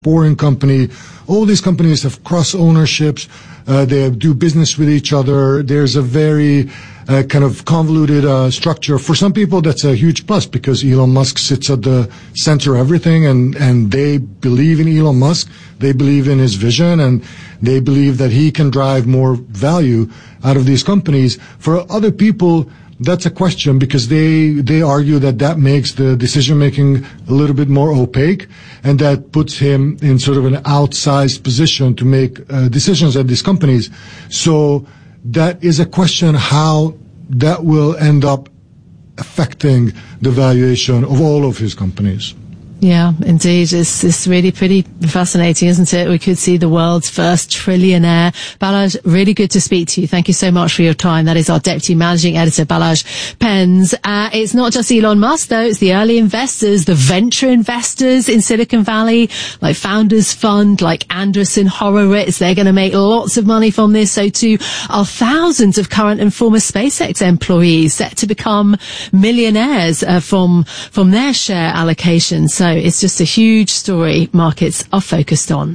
boring company. All these companies have cross ownerships. They do business with each other. There's a very kind of convoluted structure. For some people, that's a huge plus because Elon Musk sits at the center of everything, and they believe in Elon Musk. They believe in his vision, and they believe that he can drive more value out of these companies. For other people, that's a question because they argue that makes the decision making a little bit more opaque, and that puts him in sort of an outsized position to make decisions at these companies. So that is a question how that will end up affecting the valuation of all of his companies. Yeah, indeed. It's really pretty fascinating, isn't it? We could see the world's first trillionaire. Balazs, really good to speak to you. Thank you so much for your time. That is our Deputy Managing Editor, Balazs Pens. It's not just Elon Musk, though. It's the early investors, the venture investors in Silicon Valley, like Founders Fund, like Andreessen Horowitz. They're going to make lots of money from this. So too are thousands of current and former SpaceX employees set to become millionaires from their share allocation. So it's just a huge story markets are focused on.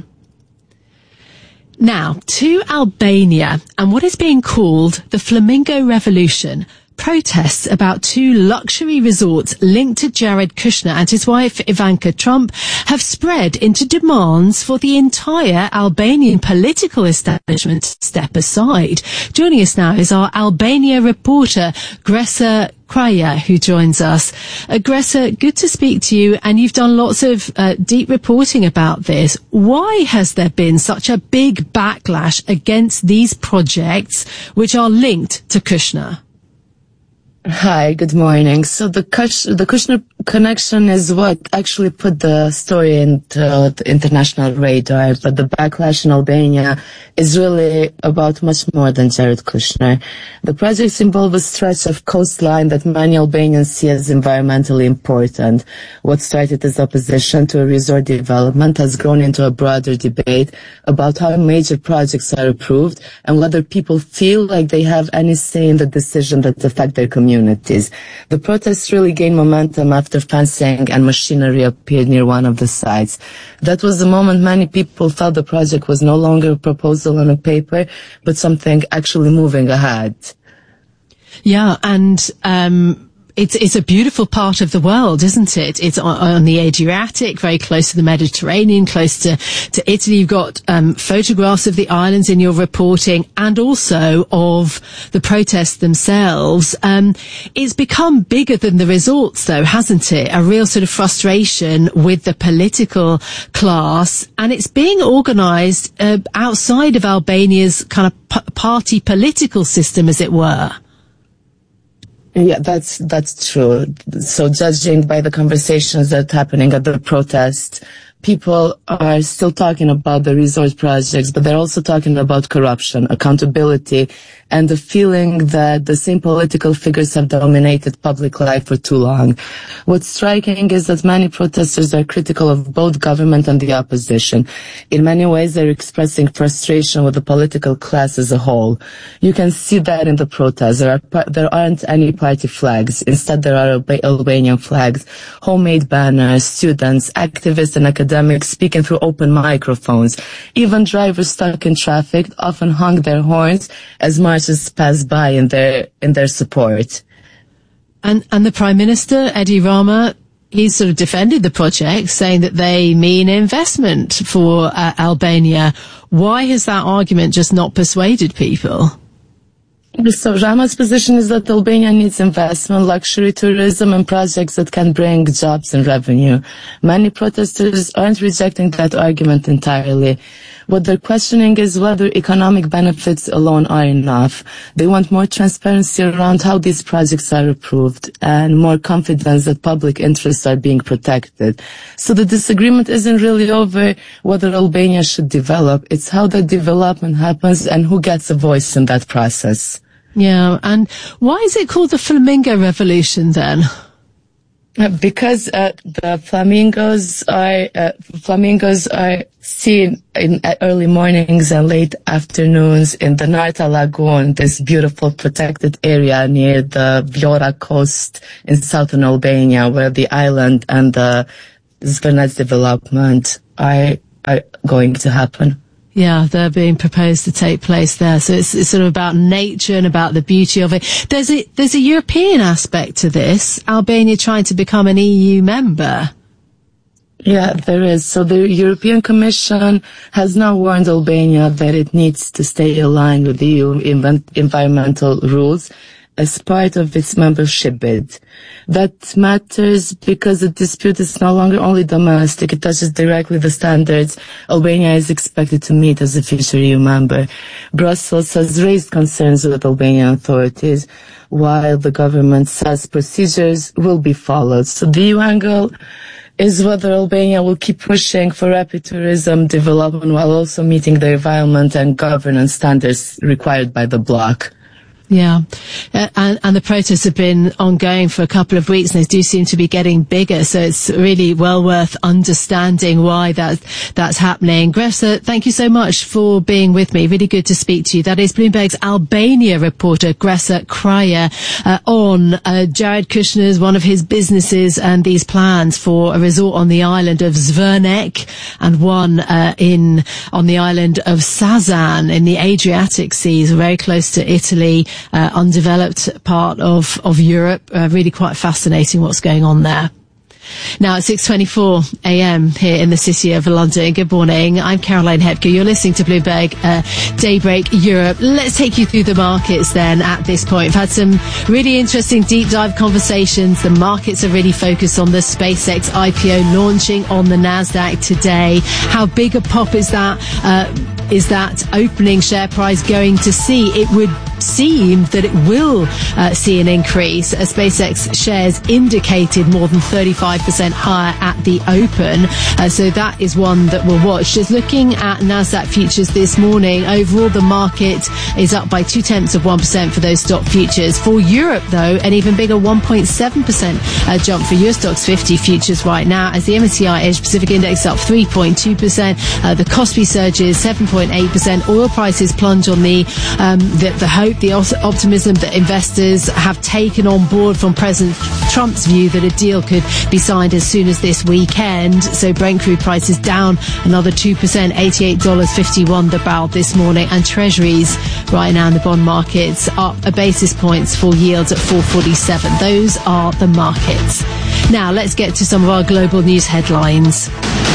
Now to Albania and what is being called the Flamingo Revolution. Protests about two luxury resorts linked to Jared Kushner and his wife Ivanka Trump have spread into demands for the entire Albanian political establishment to step aside. Joining us now is our Albania reporter, Gresa Kraja, who joins us. Gresa, good to speak to you, and you've done lots of deep reporting about this. Why has there been such a big backlash against these projects which are linked to Kushner? Hi, good morning. So the Kushner connection is what actually put the story into the international radar, but the backlash in Albania is really about much more than Jared Kushner. The projects involve a stretch of coastline that many Albanians see as environmentally important. What started as opposition to a resort development has grown into a broader debate about how major projects are approved and whether people feel like they have any say in the decision that affect their communities. The protests really gained momentum after fencing and machinery appeared near one of the sites. That was the moment many people felt the project was no longer a proposal on a paper, but something actually moving ahead. Yeah, and it's a beautiful part of the world, isn't it? It's on the Adriatic, very close to the Mediterranean, close to Italy. You've got photographs of the islands in your reporting and also of the protests themselves. It's become bigger than the resorts, though, hasn't it? A real sort of frustration with the political class, and it's being organised outside of Albania's kind of party political system, as it were. Yeah, that's true. So judging by the conversations that are happening at the protest, people are still talking about the resort projects, but they're also talking about corruption, accountability, and the feeling that the same political figures have dominated public life for too long. What's striking is that many protesters are critical of both government and the opposition. In many ways, they're expressing frustration with the political class as a whole. You can see that in the protests. There aren't any party flags. Instead, there are Albanian flags, homemade banners, students, activists, and academics speaking through open microphones. Even drivers stuck in traffic often hung their horns as marches passed by in their support. And the Prime Minister, Edi Rama, he sort of defended the project, saying that they mean investment for Albania. Why has that argument just not persuaded people? So Rama's position is that Albania needs investment, luxury tourism, and projects that can bring jobs and revenue. Many protesters aren't rejecting that argument entirely. What they're questioning is whether economic benefits alone are enough. They want more transparency around how these projects are approved and more confidence that public interests are being protected. So the disagreement isn't really over whether Albania should develop. It's how the development happens and who gets a voice in that process. Yeah, and why is it called the Flamingo Revolution then? Because the flamingos are seen in early mornings and late afternoons in the Narta Lagoon, this beautiful protected area near the Vlora coast in southern Albania, where the island and the Zvernets development are are going to happen. Yeah, they're being proposed to take place there. So it's sort of about nature and about the beauty of it. There's a European aspect to this. Albania trying to become an EU member. Yeah, there is. So the European Commission has now warned Albania that it needs to stay aligned with the EU environmental rules as part of its membership bid. That matters because the dispute is no longer only domestic. It touches directly the standards Albania is expected to meet as a future EU member. Brussels has raised concerns with Albanian authorities, while the government says procedures will be followed. So the EU angle is whether Albania will keep pushing for rapid tourism development while also meeting the environment and governance standards required by the bloc. Yeah, and the protests have been ongoing for a couple of weeks, and they do seem to be getting bigger. So it's really well worth understanding why that's happening. Gresa, thank you so much for being with me. Really good to speak to you. That is Bloomberg's Albania reporter, Gresa Kraja, on Jared Kushner's, one of his businesses, and these plans for a resort on the island of Zvernek and one on the island of Sazan in the Adriatic Seas, very close to Italy. Undeveloped part of Europe. Really quite fascinating what's going on there. Now it's 6:24 a.m. here in the city of London. Good morning. I'm Caroline Hepker. You're listening to Bloomberg Daybreak Europe. Let's take you through the markets then at this point. We've had some really interesting deep dive conversations. The markets are really focused on the SpaceX IPO launching on the Nasdaq today. How big a pop is that opening share price going to see? It would seem that it will see an increase. SpaceX shares indicated more than 35% higher at the open. So that is one that we'll watch. Just looking at Nasdaq futures this morning, overall the market is up by 0.2% for those stock futures. For Europe though, an even bigger 1.7% jump for US Stocks 50 futures right now, as the MSCI Asia Pacific Index up 3.2%. The Kospi surges 7.8%. Oil prices plunge on the hope, the optimism that investors have taken on board from President Trump's view that a deal could be signed as soon as this weekend. So Brent crude prices down another 2%, $88.51 the barrel this morning, and treasuries right now in the bond markets up a basis points for yields at 4.47. Those are the markets. Now let's get to some of our global news headlines.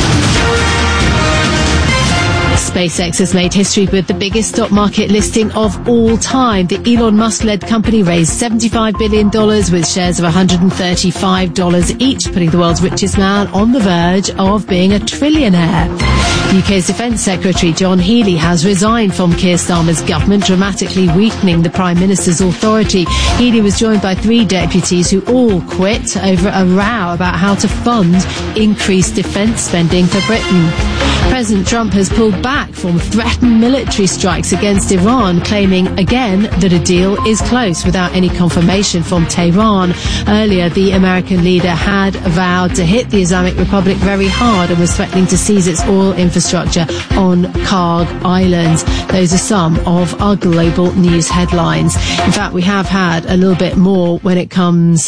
SpaceX has made history with the biggest stock market listing of all time. The Elon Musk-led company raised $75 billion with shares of $135 each, putting the world's richest man on the verge of being a trillionaire. The UK's Defence Secretary John Healey has resigned from Keir Starmer's government, dramatically weakening the Prime Minister's authority. Healey was joined by 3 deputies who all quit over a row about how to fund increased defence spending for Britain. President Trump has pulled back from threatened military strikes against Iran, claiming again that a deal is close without any confirmation from Tehran. Earlier, the American leader had vowed to hit the Islamic Republic very hard and was threatening to seize its oil infrastructure on Karg Island. Those are some of our global news headlines. In fact, we have had a little bit more when it comes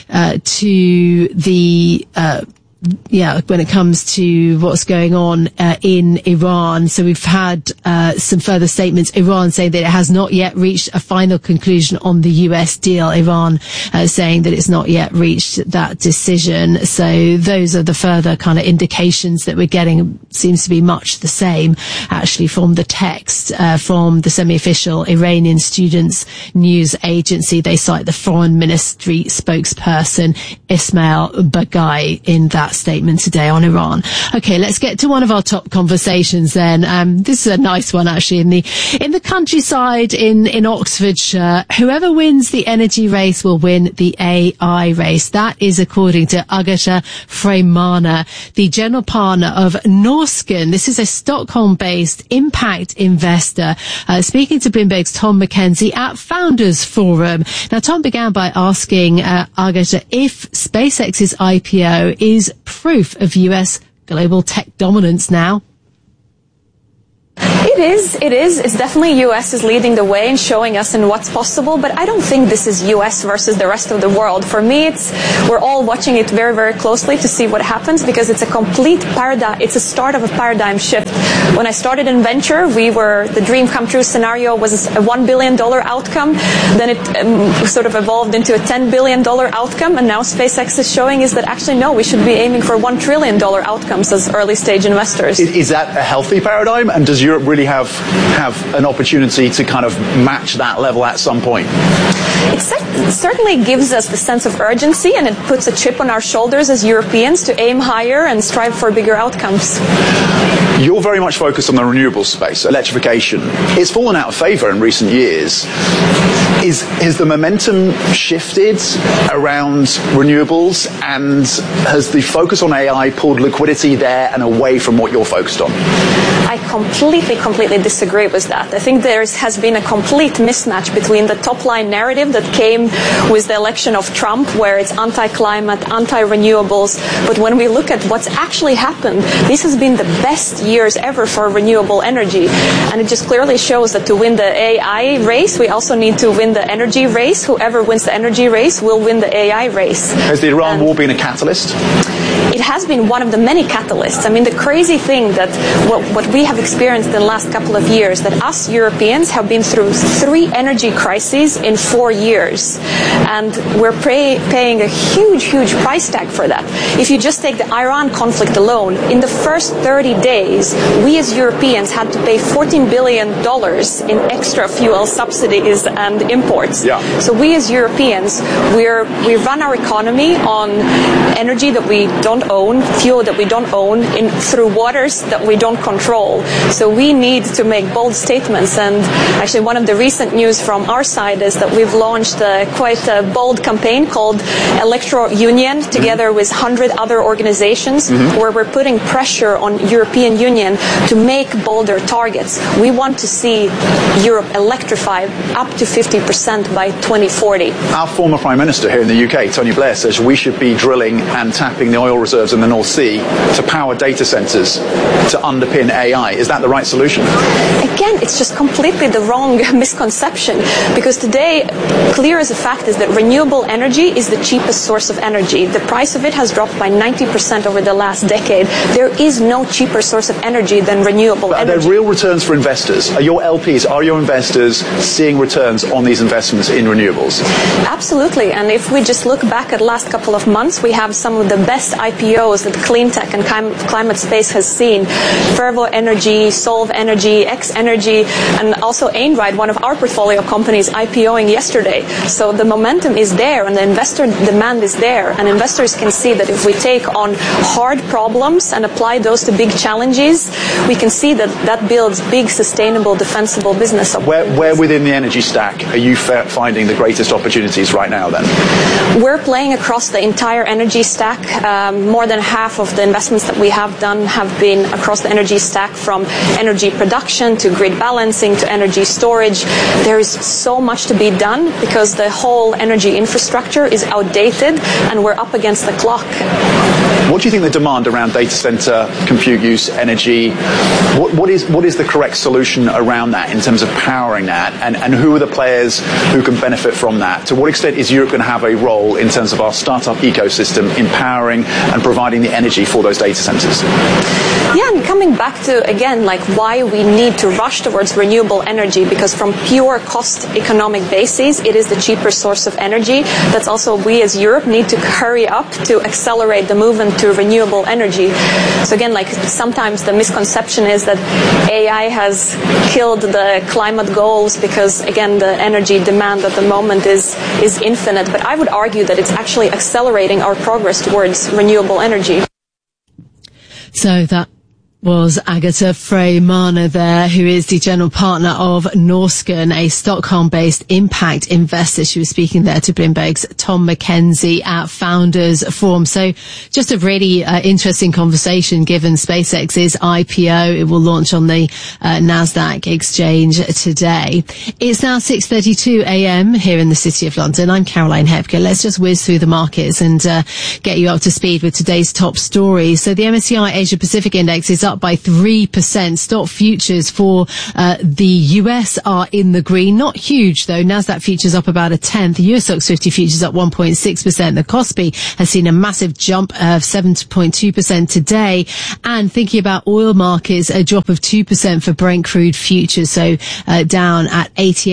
to the when it comes to what's going on in Iran. So we've had some further statements. Iran saying that it has not yet reached a final conclusion on the US deal. Iran saying that it's not yet reached that decision. So those are the further kind of indications that we're getting. Seems to be much the same, actually, from the text from the semi-official Iranian Students News Agency. They cite the Foreign Ministry spokesperson Ismail Baghai in that statement today on Iran. Okay, let's get to one of our top conversations then. This is a nice one, actually. In the countryside in Oxfordshire, whoever wins the energy race will win the AI race. That is according to Agata Freymana, the general partner of Norsken. This is a Stockholm-based impact investor, speaking to Bloomberg's Tom McKenzie at Founders Forum. Now, Tom began by asking Agata if SpaceX's IPO is proof of US global tech dominance now. It is. It's definitely U.S. is leading the way and showing us in what's possible, but I don't think this is U.S. versus the rest of the world. For me, we're all watching it very, very closely to see what happens, because it's a complete paradigm. It's a start of a paradigm shift. When I started in venture, the dream come true scenario was a $1 billion outcome. Then it sort of evolved into a $10 billion outcome, and now SpaceX is showing is that actually no, we should be aiming for $1 trillion outcomes as early stage investors. Is that a healthy paradigm, and does Europe really have an opportunity to kind of match that level at some point? It certainly gives us the sense of urgency, and it puts a chip on our shoulders as Europeans to aim higher and strive for bigger outcomes. You're very much focused on the renewables space, electrification. It's fallen out of favour in recent years. Has the momentum shifted around renewables, and has the focus on AI pulled liquidity there and away from what you're focused on? I completely disagree with that. I think there has been a complete mismatch between the top-line narrative that came with the election of Trump, where it's anti-climate, anti-renewables, but when we look at what's actually happened, this has been the best years ever for renewable energy, and it just clearly shows that to win the AI race, we also need to win the energy race. Whoever wins the energy race will win the AI race. Has the Iran war been a catalyst? It has been one of the many catalysts. I mean, the crazy thing that what we have experienced in the last couple of years, that us Europeans have been through 3 energy crises in 4 years. And we're paying a huge price tag for that. If you just take the Iran conflict alone, in the first 30 days, we as Europeans had to pay $14 billion in extra fuel subsidies and imports. Yeah. So we as Europeans, we run our economy on energy that we don't own, fuel that we don't own, through waters that we don't control. So we need to make bold statements, and actually one of the recent news from our side is that we've launched quite a bold campaign called Electro Union, together with 100 other organizations, where we're putting pressure on European Union to make bolder targets. We want to see Europe electrify up to 50% by 2040. Our former Prime Minister here in the UK, Tony Blair, says we should be drilling and tapping the oil reserves in the North Sea to power data centres to underpin AI. Is that the right solution? Again, it's just completely the wrong misconception, because today, clear as a fact is that renewable energy is the cheapest source of energy. The price of it has dropped by 90% over the last decade. There is no cheaper source of energy than renewable energy. Are there real returns for investors? Are your LPs, are your investors seeing returns on these investments in renewables? Absolutely. And if we just look back at the last couple of months, we have some of the best IPOs that clean tech and climate space has seen. Fervo Energy, Solve Energy, X Energy, and also Einride, one of our portfolio companies, IPOing yesterday. So the momentum is there and the investor demand is there, and investors can see that if we take on hard problems and apply those to big challenges, we can see that builds big, sustainable, defensible business opportunities. Where within the energy stack are you finding the greatest opportunities right now then? We're playing across the entire energy stack. More than half of the investments that we have done have been across the energy stack, from energy production to grid balancing to energy storage. There is so much to be done because the whole energy infrastructure is outdated and we're up against the clock. What do you think the demand around data center, compute use, energy, what is the correct solution around that in terms of powering that, and who are the players who can benefit from that? To what extent is Europe going to have a role in terms of our startup ecosystem in powering and providing the energy for those data centers? Yeah, and coming back to, again, like why we need to rush towards renewable energy, because from pure cost economic basis, it is the cheaper source of energy. That's also we as Europe need to hurry up to accelerate the movement to renewable energy. So again, like sometimes the misconception is that AI has killed the climate goals because, again, the energy demand at the moment is infinite. But I would argue that it's actually accelerating our progress towards renewable energy. So that was Agatha Frey-Mahner there, who is the general partner of Norsken, a Stockholm-based impact investor. She was speaking there to Bloomberg's Tom McKenzie at Founders Forum. So just a really interesting conversation given SpaceX's IPO. It will launch on the NASDAQ exchange today. It's now 6:32 a.m. here in the City of London. I'm Caroline Hepker. Let's just whiz through the markets and get you up to speed with today's top stories. So the MSCI Asia Pacific Index is up up by 3%. Stock futures for the US are in the green. Not huge, though. Nasdaq futures up about 1/10. The US Stoxx 50 futures up 1.6%. The Kospi has seen a massive jump of 7.2% today. And thinking about oil markets, a drop of 2% for Brent crude futures, so down at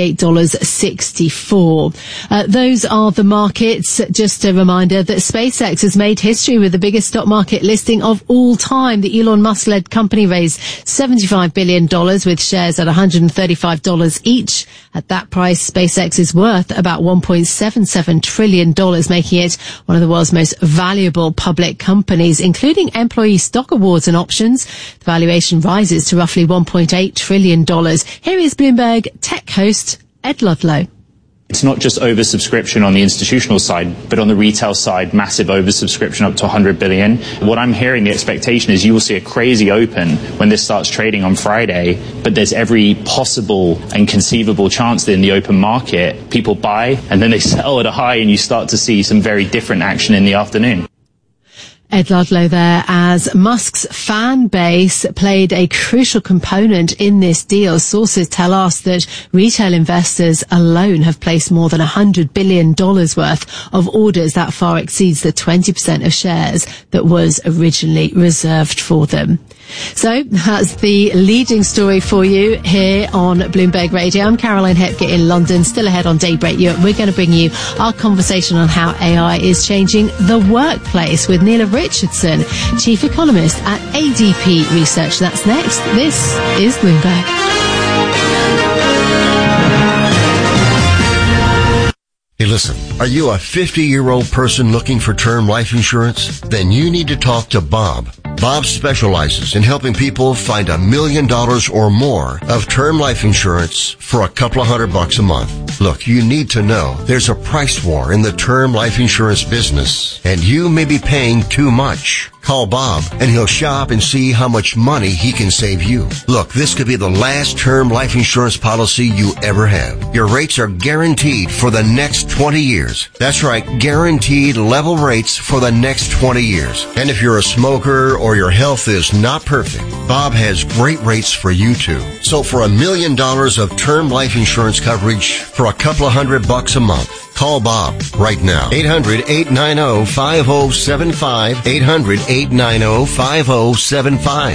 $88.64. Those are the markets. Just a reminder that SpaceX has made history with the biggest stock market listing of all time. The Elon Musk-led company raised $75 billion with shares at $135 each. At that price, SpaceX is worth about $1.77 trillion, making it one of the world's most valuable public companies, including employee stock awards and options. The valuation rises to roughly $1.8 trillion. Here is Bloomberg tech host Ed Ludlow. It's not just oversubscription on the institutional side, but on the retail side, massive oversubscription up to 100 billion. What I'm hearing, the expectation is you will see a crazy open when this starts trading on Friday, but there's every possible and conceivable chance that in the open market, people buy and then they sell at a high and you start to see some very different action in the afternoon. Ed Ludlow there, as Musk's fan base played a crucial component in this deal. Sources tell us that retail investors alone have placed more than $100 billion worth of orders. That far exceeds the 20% of shares that was originally reserved for them. So that's the leading story for you here on Bloomberg Radio. I'm Caroline Hepker in London. Still ahead on Daybreak Europe, we're going to bring you our conversation on how AI is changing the workplace with Neela Richardson, Chief Economist at ADP Research. That's next. This is Bloomberg. Hey, listen, are you a 50-year-old person looking for term life insurance? Then you need to talk to Bob. Bob specializes in helping people find $1 million or more of term life insurance for a couple of $100 a month. Look, you need to know there's a price war in the term life insurance business, and you may be paying too much. Call Bob, and he'll shop and see how much money he can save you. Look, this could be the last term life insurance policy you ever have. Your rates are guaranteed for the next 20 years. That's right, guaranteed level rates for the next 20 years. And if you're a smoker or your health is not perfect, Bob has great rates for you too. So for $1 million of term life insurance coverage for a couple of $100 a month, call Bob right now. 800-890-5075. 800-890-5075.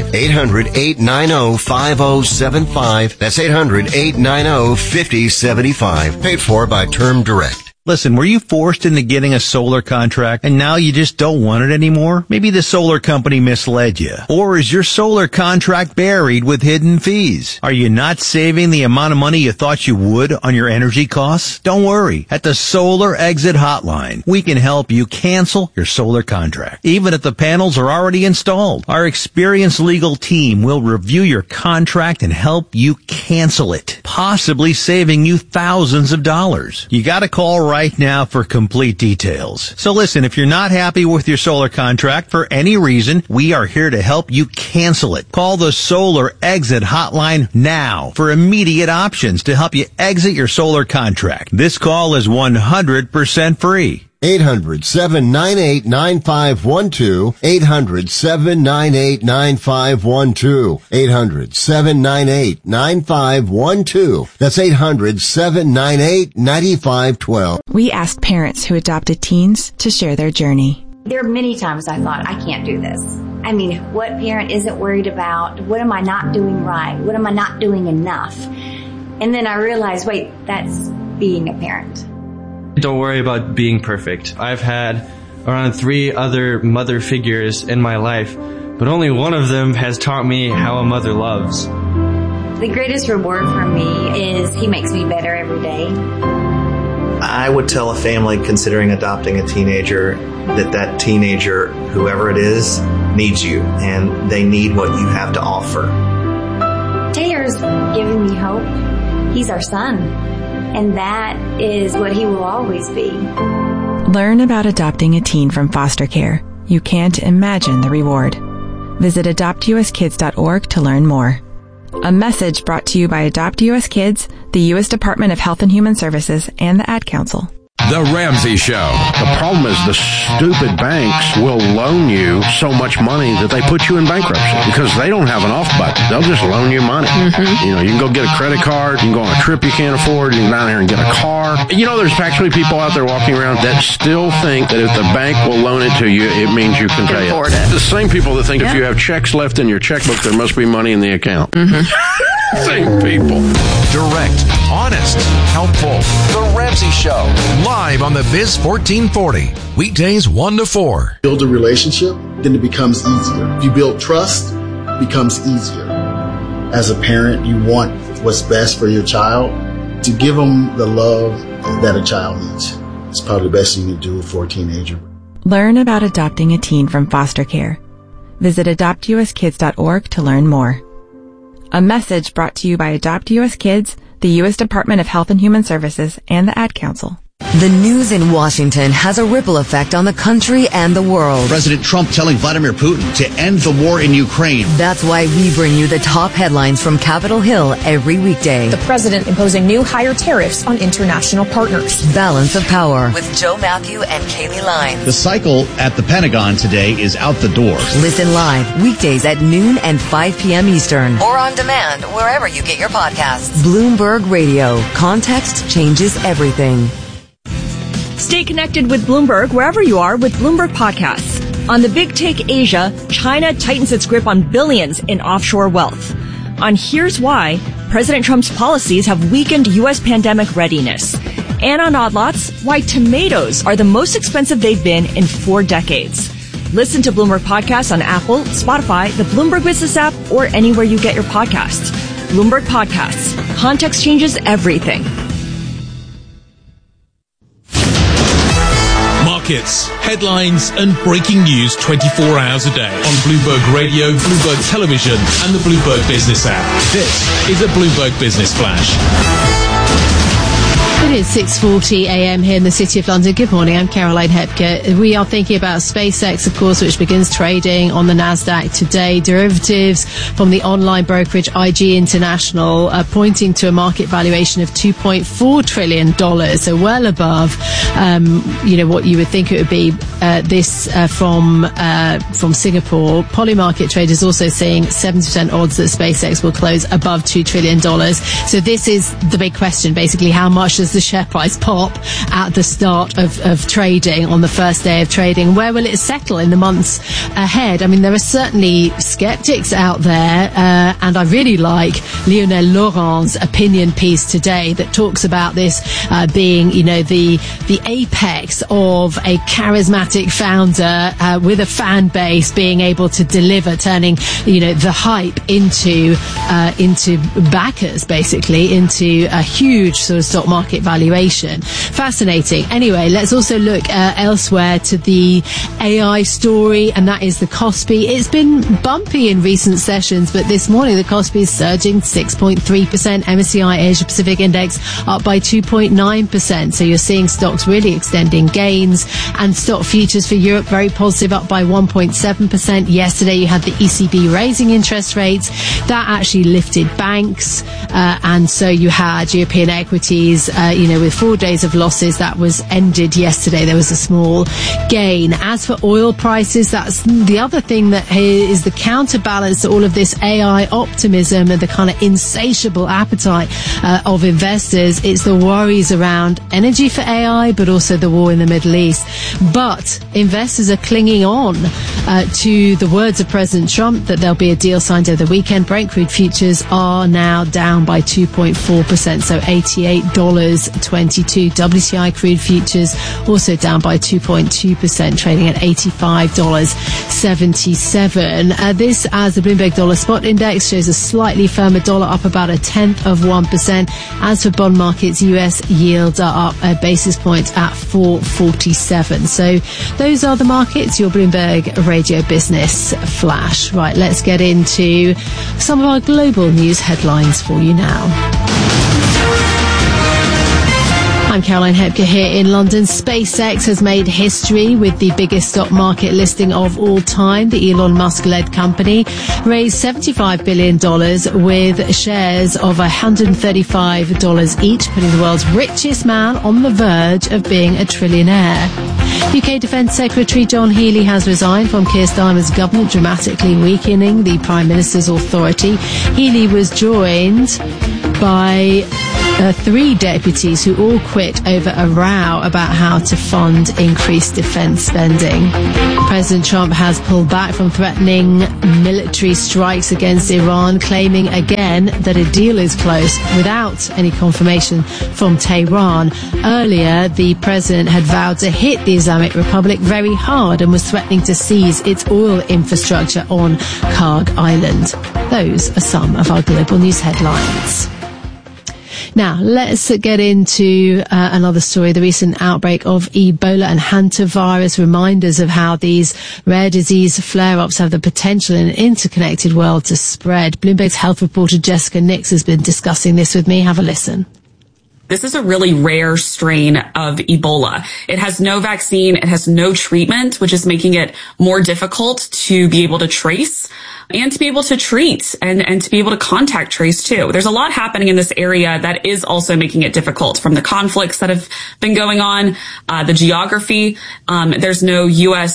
800-890-5075. That's 800-890-5075. Paid for by Term Direct. Listen, were you forced into getting a solar contract and now you just don't want it anymore? Maybe the solar company misled you. Or is your solar contract buried with hidden fees? Are you not saving the amount of money you thought you would on your energy costs? Don't worry. At the Solar Exit Hotline, we can help you cancel your solar contract, even if the panels are already installed. Our experienced legal team will review your contract and help you cancel it, possibly saving you thousands of dollars. You gotta call right now for complete details. So listen, if you're not happy with your solar contract for any reason, we are here to help you cancel it. Call the Solar Exit Hotline now for immediate options to help you exit your solar contract. This call is 100% free. 800-798-9512. 800-798-9512. 800-798-9512. That's 800-798-9512. We asked parents who adopted teens to share their journey. There are many times I thought, I can't do this. I mean, what parent isn't worried about? What am I not doing right? What am I not doing enough? And then I realized, wait, that's being a parent. Don't worry about being perfect. I've had around 3 other mother figures in my life, but only one of them has taught me how a mother loves. The greatest reward for me is he makes me better every day. I would tell a family considering adopting a teenager that teenager, whoever it is, needs you, and they need what you have to offer. Taylor's giving me hope. He's our son, and that is what he will always be. Learn about adopting a teen from foster care. You can't imagine the reward. Visit adoptuskids.org to learn more. A message brought to you by Adopt US Kids, the U.S. Department of Health and Human Services, and the Ad Council. The Ramsey Show. The problem is the stupid banks will loan you so much money that they put you in bankruptcy because they don't have an off button. They'll just loan you money. You know, you can go get a credit card, you can go on a trip you can't afford, you can go down there and get a car. You know, there's actually people out there walking around that still think that if the bank will loan it to you, it means you can pay it. The same people that think if you have checks left in your checkbook, there must be money in the account. Same people. Direct, honest, helpful. The Ramsey Show. Live on the Biz 1440. Weekdays 1 to 4. Build a relationship, then it becomes easier. If you build trust, it becomes easier. As a parent, you want what's best for your child. To give them the love that a child needs. It's probably the best thing you can do for a teenager. Learn about adopting a teen from foster care. Visit adoptuskids.org to learn more. A message brought to you by Adopt U.S. Kids, the U.S. Department of Health and Human Services, and the Ad Council. The news in Washington has a ripple effect on the country and the world. President Trump telling Vladimir Putin to end the war in Ukraine. That's why we bring you the top headlines from Capitol Hill every weekday. The president imposing new higher tariffs on international partners. Balance of Power with Joe Matthew and Kaylee Lyons. The cycle at the Pentagon today is out the door. Listen live weekdays at noon and 5 p.m. Eastern. Or on demand wherever you get your podcasts. Bloomberg Radio. Context changes everything. Stay connected with Bloomberg wherever you are with Bloomberg Podcasts. On the Big Take Asia, China tightens its grip on billions in offshore wealth. On Here's Why, President Trump's policies have weakened U.S. pandemic readiness. And on Odd Lots, why tomatoes are the most expensive they've been in 4 decades. Listen to Bloomberg Podcasts on Apple, Spotify, the Bloomberg Business app, or anywhere you get your podcasts. Bloomberg Podcasts. Context changes everything. Markets, headlines, and breaking news 24 hours a day on Bloomberg Radio, Bloomberg Television, and the Bloomberg Business app. This is a Bloomberg Business Flash. It is 6:40 a.m. here in the City of London. Good morning, I'm Caroline Hepker. We are thinking about SpaceX, of course, which begins trading on the NASDAQ today. Derivatives from the online brokerage IG International are pointing to a market valuation of $2.4 trillion, so well above, what you would think it would be. This from Singapore. Polymarket traders also saying 70% odds that SpaceX will close above $2 trillion. So this is the big question, basically, how much does the share price pop at the start of trading on the first day of trading? Where will it settle in the months ahead? I mean, there are certainly skeptics out there, and I really like Lionel Laurent's opinion piece today that talks about this being, the apex of a charismatic founder with a fan base being able to deliver, turning, the hype into backers, basically, into a huge sort of stock market valuation. Fascinating. Anyway, let's also look elsewhere to the AI story, and that is the Kospi. It's been bumpy in recent sessions, but this morning the Kospi is surging 6.3%. MSCI Asia Pacific Index up by 2.9%. So you're seeing stocks really extending gains, and stock futures for Europe very positive, up by 1.7%. Yesterday you had the ECB raising interest rates. That actually lifted banks, and so you had European equities, with 4 days of losses. That was ended yesterday. There was a small gain. As for oil prices, that's the other thing that is the counterbalance to all of this AI optimism and the kind of insatiable appetite of investors. It's the worries around energy for AI, but also the war in the Middle East. But investors are clinging on to the words of President Trump that there'll be a deal signed over the weekend. Brent crude futures are now down by 2.4%, so $88.22. WTI crude futures also down by 2.2%, trading at $85.77. This, as the Bloomberg Dollar Spot Index, shows a slightly firmer dollar, up about 0.1%. As for bond markets, US yields are up a basis point at 4.47. So those are the markets, your Bloomberg Radio Business Flash. Right, let's get into some of our global news headlines for you now. I'm Caroline Hepker here in London. SpaceX has made history with the biggest stock market listing of all time. The Elon Musk-led company raised $75 billion with shares of $135 each, putting the world's richest man on the verge of being a trillionaire. UK Defence Secretary John Healey has resigned from Keir Starmer's government, dramatically weakening the Prime Minister's authority. Healey was joined by 3 deputies who all quit over a row about how to fund increased defence spending. President Trump has pulled back from threatening military strikes against Iran, claiming again that a deal is close without any confirmation from Tehran. Earlier, the president had vowed to hit the Islamic Republic very hard and was threatening to seize its oil infrastructure on Karg Island. Those are some of our global news headlines. Now, let's get into another story. The recent outbreak of Ebola and hantavirus remind us of how these rare disease flare-ups have the potential in an interconnected world to spread. Bloomberg's health reporter Jessica Nix has been discussing this with me. Have a listen. This is a really rare strain of Ebola. It has no vaccine. It has no treatment, which is making it more difficult to be able to trace and to be able to treat and to be able to contact trace too. There's a lot happening in this area that is also making it difficult, from the conflicts that have been going on, the geography. There's no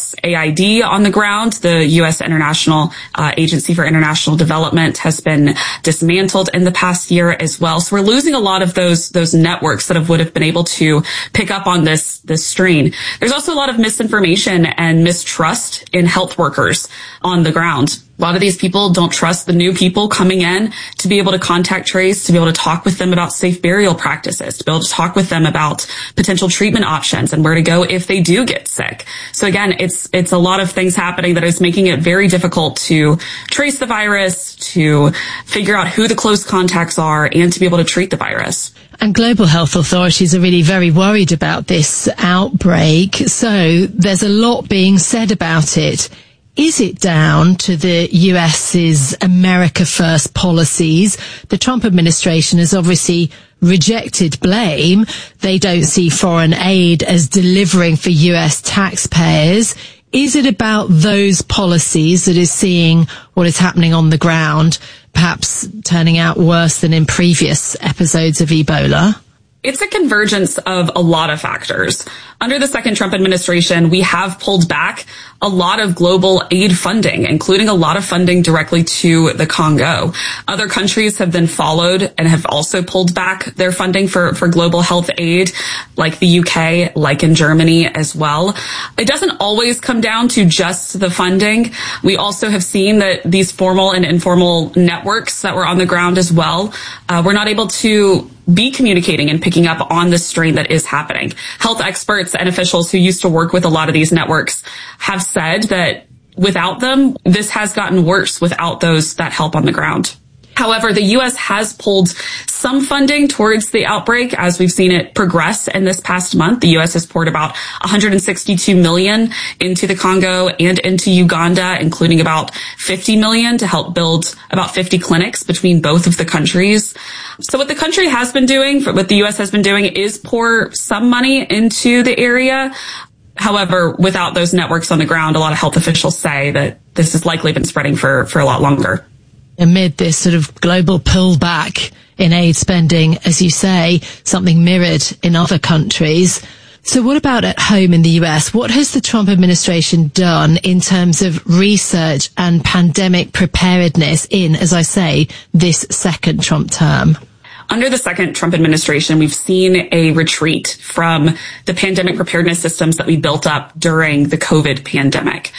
USAID on the ground. The U.S. International Agency for International Development has been dismantled in the past year as well. So we're losing a lot of those networks that would have been able to pick up on this strain. There's also a lot of misinformation and mistrust in health workers on the ground. A lot of these people don't trust the new people coming in to be able to contact trace, to be able to talk with them about safe burial practices, to be able to talk with them about potential treatment options and where to go if they do get sick. So again, it's a lot of things happening that is making it very difficult to trace the virus, to figure out who the close contacts are, and to be able to treat the virus. And global health authorities are really very worried about this outbreak. So there's a lot being said about it. Is it down to the US's America First policies? The Trump administration has obviously rejected blame. They don't see foreign aid as delivering for US taxpayers. Is it about those policies that is seeing what is happening on the ground, perhaps turning out worse than in previous episodes of Ebola? It's a convergence of a lot of factors. Under the second Trump administration, we have pulled back a lot of global aid funding, including a lot of funding directly to the Congo. Other countries have then followed and have also pulled back their funding for global health aid, like the UK, like in Germany as well. It doesn't always come down to just the funding. We also have seen that these formal and informal networks that were on the ground as well, were not able to be communicating and picking up on the strain that is happening. Health experts and officials who used to work with a lot of these networks have said that without them, this has gotten worse without that help on the ground. However, the U.S. has pulled some funding towards the outbreak as we've seen it progress in this past month. The U.S. has poured about $162 million into the Congo and into Uganda, including about $50 million to help build about 50 clinics between both of the countries. So what the country has been doing, what the U.S. has been doing, is pour some money into the area. However, without those networks on the ground, a lot of health officials say that this has likely been spreading for a lot longer. Amid this sort of global pullback in aid spending, as you say, something mirrored in other countries. So what about at home in the US? What has the Trump administration done in terms of research and pandemic preparedness in, as I say, this second Trump term? Under the second Trump administration, we've seen a retreat from the pandemic preparedness systems that we built up during the COVID pandemic.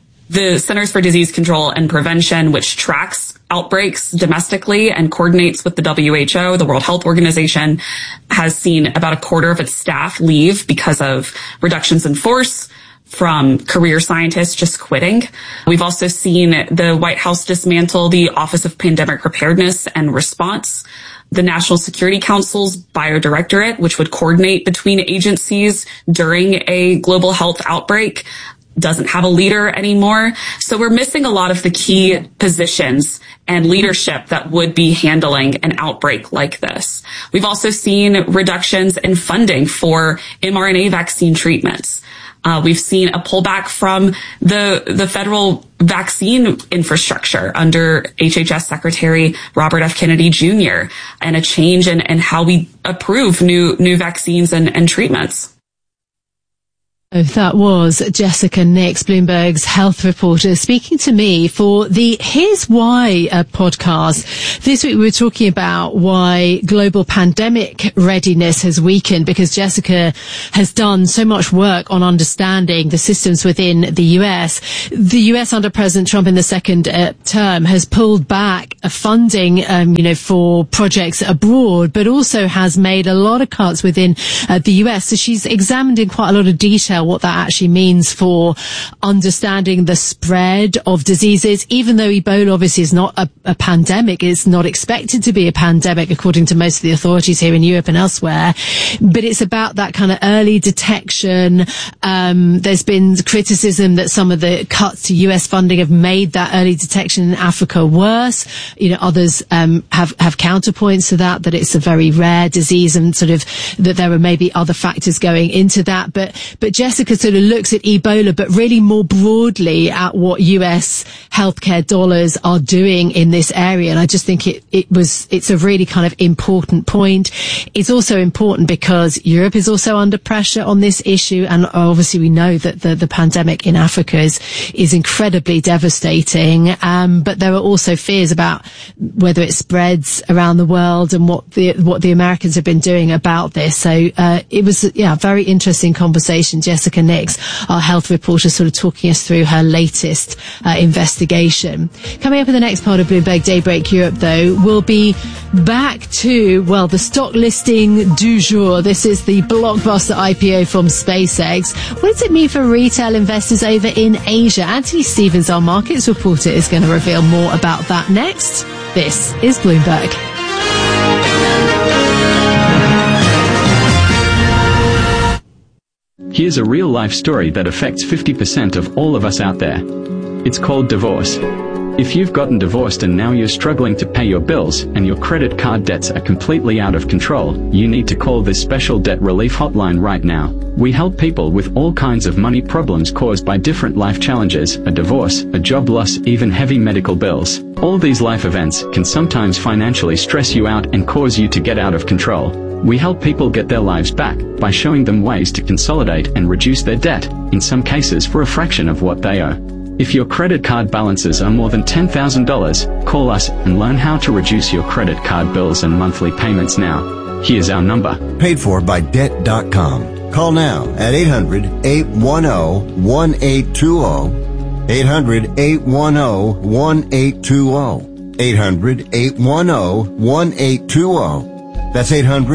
The Centers for Disease Control and Prevention, which tracks outbreaks domestically and coordinates with the WHO, the World Health Organization, has seen about a quarter of its staff leave because of reductions in force from career scientists just quitting. We've also seen the White House dismantle the Office of Pandemic Preparedness and Response, the National Security Council's Biodirectorate, which would coordinate between agencies during a global health outbreak. doesn't have a leader anymore. So we're missing a lot of the key positions and leadership that would be handling an outbreak like this. We've also seen reductions in funding for mRNA vaccine treatments. We've seen a pullback from the federal vaccine infrastructure under HHS Secretary Robert F. Kennedy Jr. and a change in how we approve new vaccines and treatments. That was Jessica Nix, Bloomberg's health reporter, speaking to me for the Here's Why podcast. This week we were talking about why global pandemic readiness has weakened, because Jessica has done so much work on understanding the systems within the US. The US under President Trump in the second term has pulled back funding, for projects abroad, but also has made a lot of cuts within the US. So she's examined in quite a lot of detail what that actually means for understanding the spread of diseases. Even though Ebola obviously is not a pandemic, it's not expected to be a pandemic according to most of the authorities here in Europe and elsewhere, but it's about that kind of early detection. There's been criticism that some of the cuts to US funding have made that early detection in Africa worse. Others have counterpoints to that it's a very rare disease and sort of that there are maybe other factors going into that. But Jessica sort of looks at Ebola, but really more broadly at what US healthcare dollars are doing in this area. And I just think it's a really kind of important point. It's also important because Europe is also under pressure on this issue. And obviously we know that the pandemic in Africa is incredibly devastating. But there are also fears about whether it spreads around the world and what the Americans have been doing about this. So, it was, a very interesting conversation. Jessica Nix, our health reporter, sort of talking us through her latest investigation. Coming up in the next part of Bloomberg Daybreak Europe, though, we'll be back to, the stock listing du jour. This is the blockbuster IPO from SpaceX. What does it mean for retail investors over in Asia? Anthony Stevens, our markets reporter, is going to reveal more about that next. This is Bloomberg. Here's a real-life story that affects 50% of all of us out there. It's called divorce. If you've gotten divorced and now you're struggling to pay your bills and your credit card debts are completely out of control, you need to call this special debt relief hotline right now. We help people with all kinds of money problems caused by different life challenges, a divorce, a job loss, even heavy medical bills. All these life events can sometimes financially stress you out and cause you to get out of control. We help people get their lives back by showing them ways to consolidate and reduce their debt, in some cases for a fraction of what they owe. If your credit card balances are more than $10,000, call us and learn how to reduce your credit card bills and monthly payments now. Here's our number. Paid for by Debt.com. Call now at 800-810-1820. 800-810-1820. 800-810-1820. That's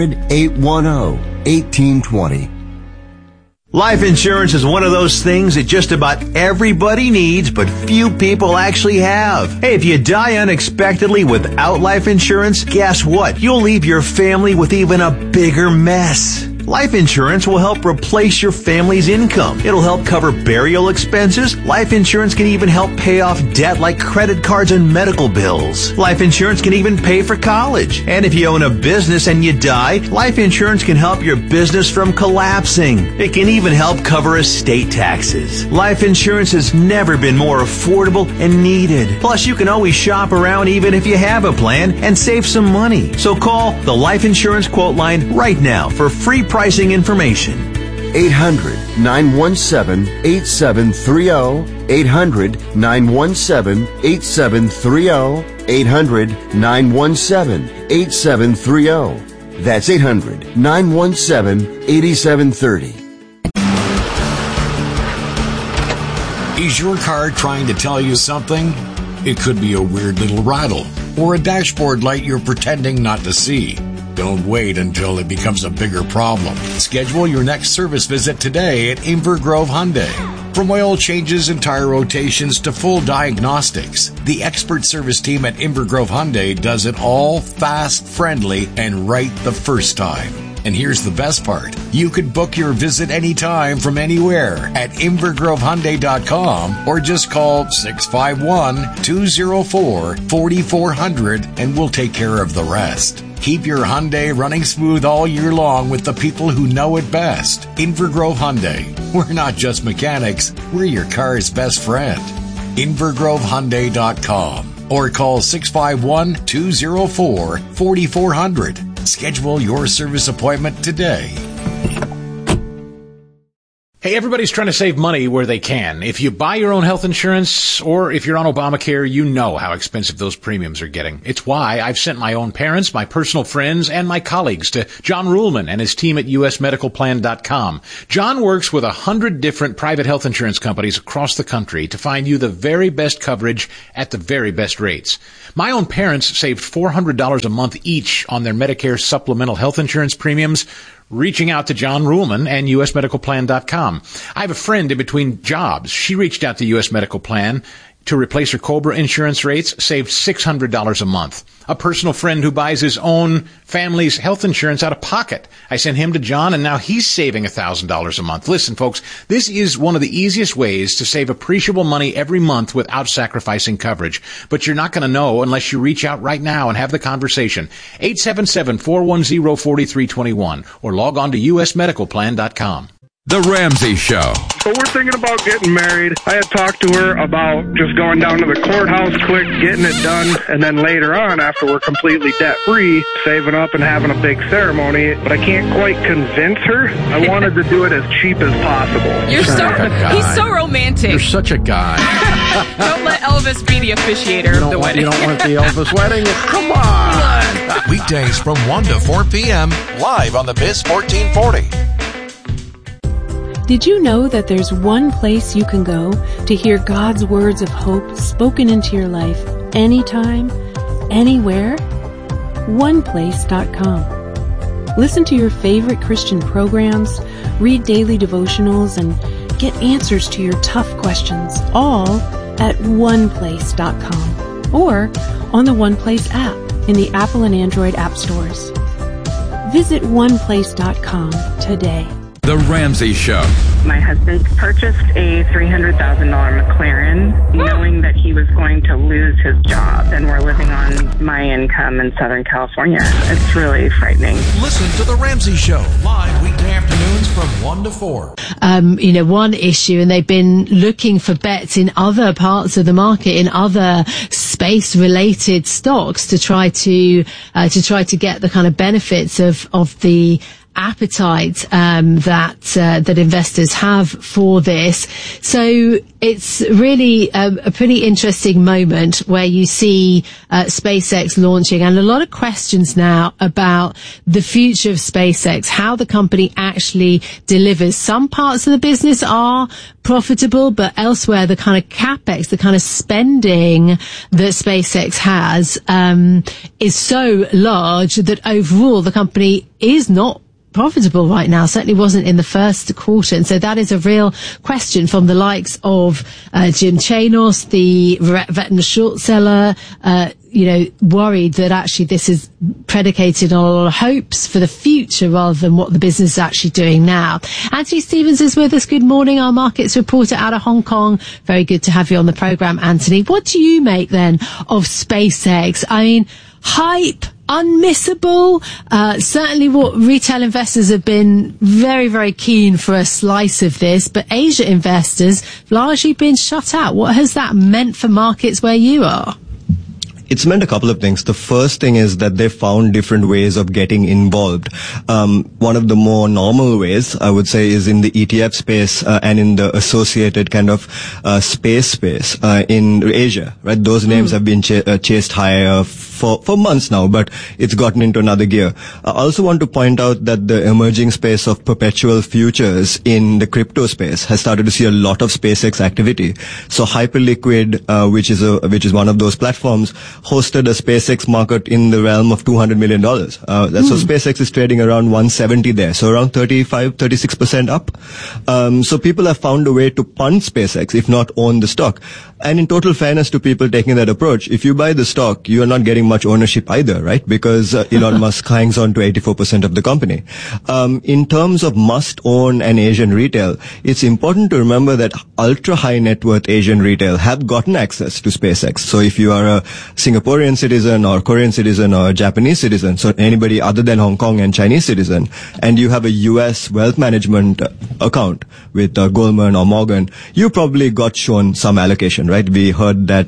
800-810-1820. Life insurance is one of those things that just about everybody needs, but few people actually have. Hey, if you die unexpectedly without life insurance, guess what? You'll leave your family with even a bigger mess. Life insurance will help replace your family's income. It'll help cover burial expenses. Life insurance can even help pay off debt like credit cards and medical bills. Life insurance can even pay for college. And if you own a business and you die, life insurance can help your business from collapsing. It can even help cover estate taxes. Life insurance has never been more affordable and needed. Plus, you can always shop around even if you have a plan and save some money. So call the Life Insurance Quote Line right now for free pricing information. 800-917-8730. 800-917-8730. 800-917-8730. That's 800-917-8730. Is your car trying to tell you something? It could be a weird little rattle or a dashboard light you're pretending not to see. Don't wait until it becomes a bigger problem. Schedule your next service visit today at Inver Grove Hyundai. From oil changes and tire rotations to full diagnostics, the expert service team at Inver Grove Hyundai does it all fast, friendly, and right the first time. And here's the best part. You could book your visit anytime from anywhere at InvergroveHyundai.com or just call 651-204-4400 and we'll take care of the rest. Keep your Hyundai running smooth all year long with the people who know it best. Invergrove Hyundai. We're not just mechanics, we're your car's best friend. InvergroveHyundai.com or call 651-204-4400. Schedule your service appointment today. Hey, everybody's trying to save money where they can. If you buy your own health insurance or if you're on Obamacare, you know how expensive those premiums are getting. It's why I've sent my own parents, my personal friends, and my colleagues to John Ruhlman and his team at usmedicalplan.com. John works with 100 different private health insurance companies across the country to find you the very best coverage at the very best rates. My own parents saved $400 a month each on their Medicare supplemental health insurance premiums, reaching out to John Ruhlman and usmedicalplan.com. I have a friend in between jobs. She reached out to US Medical Plan to replace her COBRA insurance rates, saved $600 a month. A personal friend who buys his own family's health insurance out of pocket. I sent him to John, and now he's saving $1,000 a month. Listen, folks, this is one of the easiest ways to save appreciable money every month without sacrificing coverage. But you're not going to know unless you reach out right now and have the conversation. 877-410-4321 or log on to usmedicalplan.com. The Ramsey Show. So we're thinking about getting married. I had talked to her about just going down to the courthouse quick, getting it done, and then later on, after we're completely debt-free, saving up and having a big ceremony. But I can't quite convince her. I wanted to do it as cheap as possible. He's so romantic. You're such a guy. Don't let Elvis be the officiator of the wedding. You don't want the Elvis wedding? Come on. Weekdays from 1 to 4 p.m. live on the Biz 1440. Did you know that there's one place you can go to hear God's words of hope spoken into your life anytime, anywhere? OnePlace.com. Listen to your favorite Christian programs, read daily devotionals, and get answers to your tough questions, all at OnePlace.com or on the OnePlace app in the Apple and Android app stores. Visit OnePlace.com today. The Ramsey Show. My husband purchased a $300,000 McLaren knowing that he was going to lose his job, and we're living on my income in Southern California. It's really frightening. Listen to The Ramsey Show live weekday afternoons from 1 to 4. One issue, and they've been looking for bets in other parts of the market, in other space-related stocks to try to get the kind of benefits of the appetite that investors have for this. So it's really a pretty interesting moment where you see SpaceX launching, and a lot of questions now about the future of SpaceX, how the company actually delivers. Some parts of the business are profitable, but elsewhere the kind of capex, the kind of spending that SpaceX has is so large that overall the company is not profitable right now, certainly wasn't in the first quarter. And so that is a real question from the likes of Jim Chanos, the veteran short seller, worried that actually this is predicated on a lot of hopes for the future rather than what the business is actually doing now. Anthony Stevens is with us. Good morning, our markets reporter out of Hong Kong. Very good to have you on the program, Anthony. What do you make then of SpaceX? I mean, hype, unmissable, certainly what retail investors have been very, very keen for a slice of this, but Asia investors largely been shut out. What has that meant for markets where you are? It's meant a couple of things. The first thing is that they found different ways of getting involved. One of the more normal ways, I would say, is in the ETF space and in the associated kind of space in Asia, right? Those names have been chased higher for months now, but it's gotten into another gear. I also want to point out that the emerging space of perpetual futures in the crypto space has started to see a lot of SpaceX activity. So Hyperliquid, which is one of those platforms, hosted a SpaceX market in the realm of $200 million. So SpaceX is trading around 170 there, so around 36% up. So people have found a way to punt SpaceX, if not own the stock. And in total fairness to people taking that approach, if you buy the stock, you are not getting much ownership either, right? Because Elon Musk hangs on to 84% of the company. In terms of must-own and Asian retail, it's important to remember that ultra-high net worth Asian retail have gotten access to SpaceX. So if you are a Singaporean citizen or Korean citizen or Japanese citizen, so anybody other than Hong Kong and Chinese citizen, and you have a US wealth management account with Goldman or Morgan, you probably got shown some allocation, right? We heard that,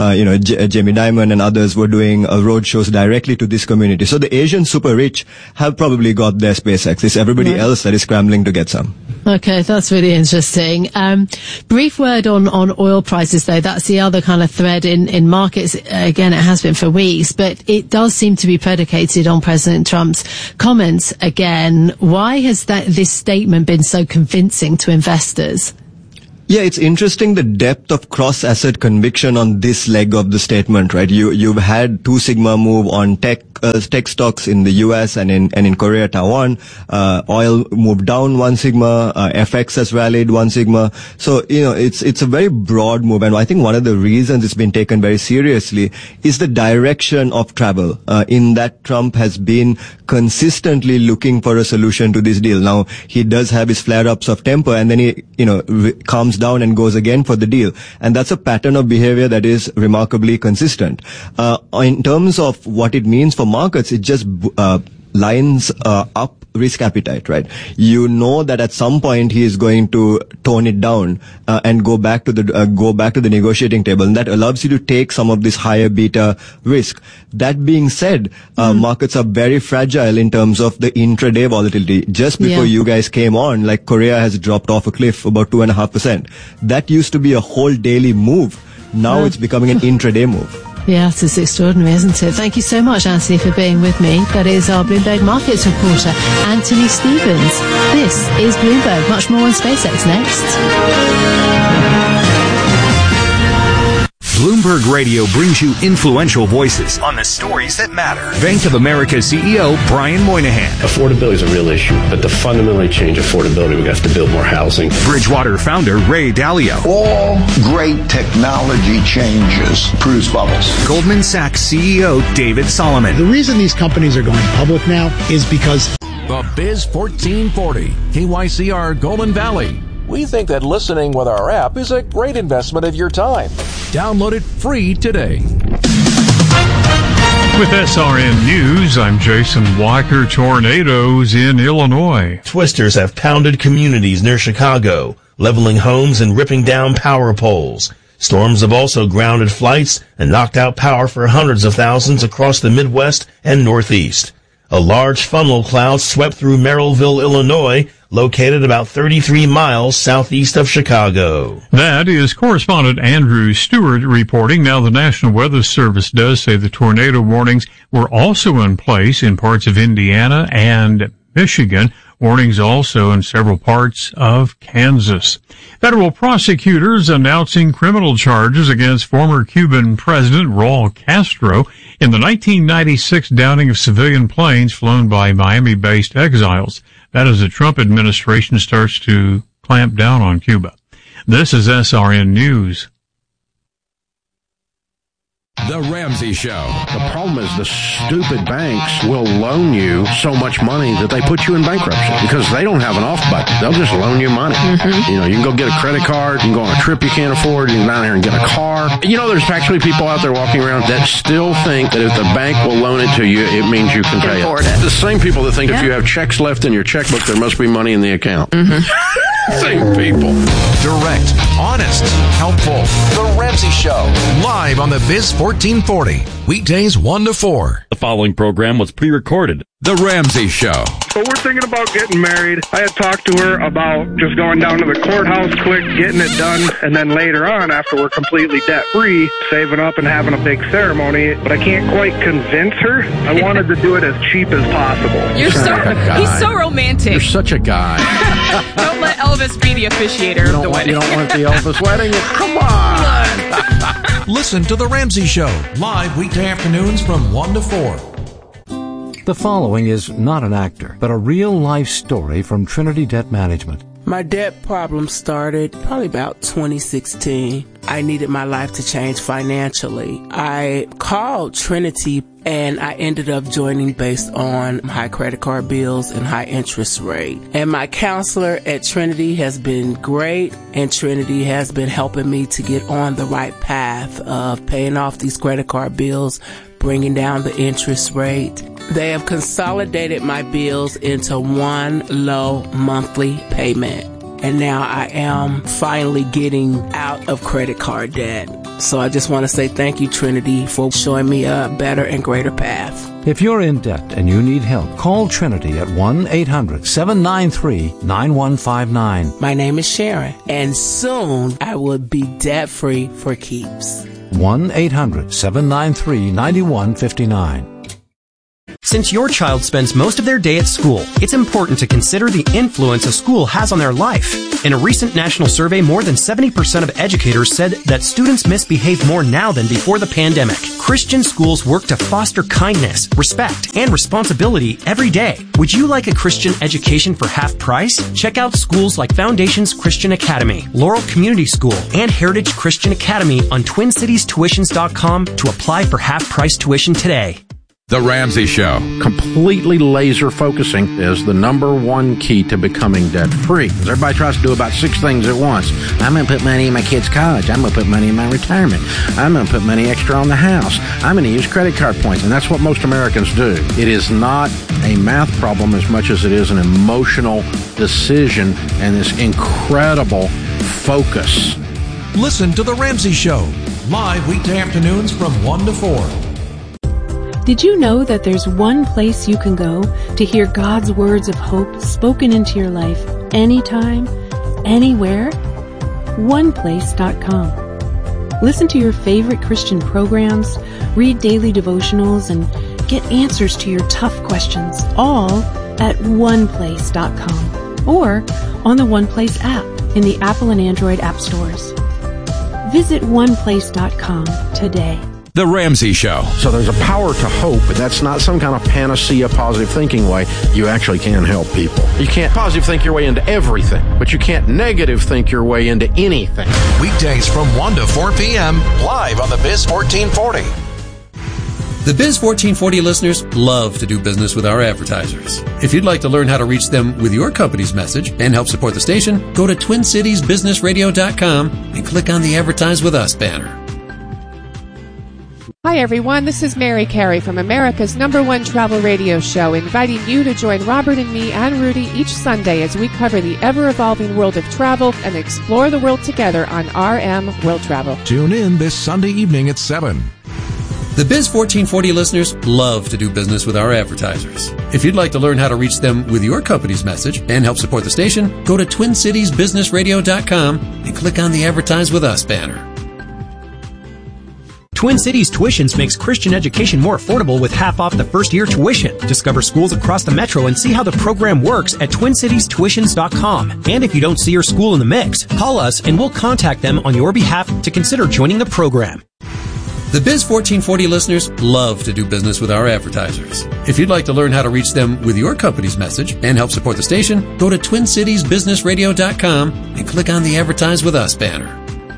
Jamie Dimon and others were doing road shows directly to this community. So the Asian super rich have probably got their SpaceX. It's everybody else that is scrambling to get some. Okay, that's really interesting. Brief word on oil prices, though. That's the other kind of thread in markets. Again, it has been for weeks, but it does seem to be predicated on President Trump's comments again. Why has this statement been so convincing to investors? Yeah, it's interesting the depth of cross-asset conviction on this leg of the statement, right? You've had 2 sigma move on tech stocks in the US and in Korea, Taiwan. Oil moved down 1 sigma. FX has rallied 1 sigma. So, it's a very broad move. And I think one of the reasons it's been taken very seriously is the direction of travel, in that Trump has been consistently looking for a solution to this deal. Now, he does have his flare-ups of temper, and then he, calms down and goes again for the deal. And that's a pattern of behavior that is remarkably consistent. In terms of what it means for markets, it just lines up risk appetite, right? You know that at some point he is going to tone it down and go back to the negotiating table, and that allows you to take some of this higher beta risk. That being said, markets are very fragile in terms of the intraday volatility. Just before you guys came on, like Korea has dropped off a cliff about 2.5%. That used to be a whole daily move. Now it's becoming an intraday move. Yeah, it is extraordinary, isn't it? Thank you so much, Anthony, for being with me. That is our Bloomberg Markets reporter, Anthony Stevens. This is Bloomberg. Much more on SpaceX next. Bloomberg Radio brings you influential voices on the stories that matter. Bank of America CEO Brian Moynihan. Affordability is a real issue, but to fundamentally change affordability, we have to build more housing. Bridgewater founder Ray Dalio. All great technology changes produce bubbles. Goldman Sachs CEO David Solomon. The reason these companies are going public now is because The Biz 1440, KYCR Golden Valley. We think that listening with our app is a great investment of your time. Download it free today. With SRN News, I'm Jason Walker. Tornadoes in Illinois. Twisters have pounded communities near Chicago, leveling homes and ripping down power poles. Storms have also grounded flights and knocked out power for hundreds of thousands across the Midwest and Northeast. A large funnel cloud swept through Merrillville, Illinois, located about 33 miles southeast of Chicago. That is correspondent Andrew Stewart reporting. Now, the National Weather Service does say the tornado warnings were also in place in parts of Indiana and Michigan. Warnings also in several parts of Kansas. Federal prosecutors announcing criminal charges against former Cuban President Raul Castro in the 1996 downing of civilian planes flown by Miami-based exiles. That as the Trump administration starts to clamp down on Cuba. This is SRN News. The Ramsey Show. The problem is the stupid banks will loan you so much money that they put you in bankruptcy because they don't have an off button. They'll just loan you money. You know, you can go get a credit card. You can go on a trip you can't afford. You can go down there and get a car. You know, there's actually people out there walking around that still think that if the bank will loan it to you, it means you can pay it. The same people that think if you have checks left in your checkbook, there must be money in the account. Same people. Direct, honest, helpful. The Ramsey Show. Live on the Biz 1440. Weekdays 1 to 4. The following program was pre-recorded. The Ramsey Show. So we're thinking about getting married. I had talked to her about just going down to the courthouse quick, getting it done, and then later on, after we're completely debt-free, saving up and having a big ceremony. But I can't quite convince her. I wanted to do it as cheap as possible. He's so romantic. You're such a guy. Don't let Elvis be the officiator of the wedding. You don't want the Elvis wedding? Come on. Listen to The Ramsey Show, live weekday afternoons from 1 to 4. The following is not an actor, but a real-life story from Trinity Debt Management. My debt problem started probably about 2016. I needed my life to change financially. I called Trinity and I ended up joining based on high credit card bills and high interest rate. And my counselor at Trinity has been great, and Trinity has been helping me to get on the right path of paying off these credit card bills, bringing down the interest rate. They have consolidated my bills into one low monthly payment. And now I am finally getting out of credit card debt. So I just want to say thank you, Trinity, for showing me a better and greater path. If you're in debt and you need help, call Trinity at 1-800-793-9159. My name is Sharon, and soon I will be debt-free for keeps. 1-800-793-9159. Since your child spends most of their day at school, it's important to consider the influence a school has on their life. In a recent national survey, more than 70% of educators said that students misbehave more now than before the pandemic. Christian schools work to foster kindness, respect, and responsibility every day. Would you like a Christian education for half price? Check out schools like Foundations Christian Academy, Laurel Community School, and Heritage Christian Academy on TwinCitiesTuitions.com to apply for half price tuition today. The Ramsey Show. Completely laser focusing is the number one key to becoming debt-free. Because everybody tries to do about 6 things at once. I'm going to put money in my kids' college. I'm going to put money in my retirement. I'm going to put money extra on the house. I'm going to use credit card points. And that's what most Americans do. It is not a math problem as much as it is an emotional decision and this incredible focus. Listen to The Ramsey Show, live weekday afternoons from 1 to 4. Did you know that there's one place you can go to hear God's words of hope spoken into your life anytime, anywhere? OnePlace.com. Listen to your favorite Christian programs, read daily devotionals, and get answers to your tough questions, all at OnePlace.com or on the OnePlace app in the Apple and Android app stores. Visit OnePlace.com today. The Ramsey Show. So there's a power to hope, but that's not some kind of panacea, positive thinking way. You actually can help people. You can't positive think your way into everything, but you can't negative think your way into anything. Weekdays from 1 to 4 p.m. live on the Biz 1440. The Biz 1440 listeners love to do business with our advertisers. If you'd like to learn how to reach them with your company's message and help support the station, go to TwinCitiesBusinessRadio.com and click on the Advertise With Us banner. Hi everyone, this is Mary Carey from America's #1 travel radio show, inviting you to join Robert and me and Rudy each Sunday as we cover the ever-evolving world of travel and explore the world together on RM World Travel. Tune in this Sunday evening at 7. The Biz 1440 listeners love to do business with our advertisers. If you'd like to learn how to reach them with your company's message and help support the station, go to TwinCitiesBusinessRadio.com and click on the Advertise With Us banner. Twin Cities Tuitions makes Christian education more affordable with half off the first year tuition. Discover schools across the metro and see how the program works at TwinCitiesTuitions.com. And if you don't see your school in the mix, call us and we'll contact them on your behalf to consider joining the program. The Biz 1440 listeners love to do business with our advertisers. If you'd like to learn how to reach them with your company's message and help support the station, go to TwinCitiesBusinessRadio.com and click on the Advertise With Us banner.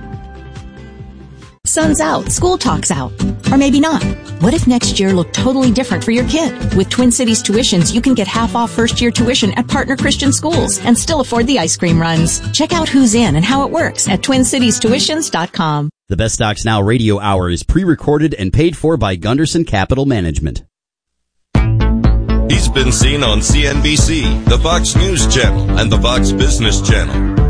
Sun's out, school talk's out. Or maybe not. What if next year looked totally different for your kid? With Twin Cities Tuitions, you can get half off first year tuition at partner Christian schools and still afford the ice cream runs. Check out who's in and how it works at TwinCitiesTuitions.com. The Best Stocks Now radio hour is pre-recorded and paid for by Gunderson Capital Management. He's been seen on CNBC, the Fox News Channel, and the Fox Business Channel.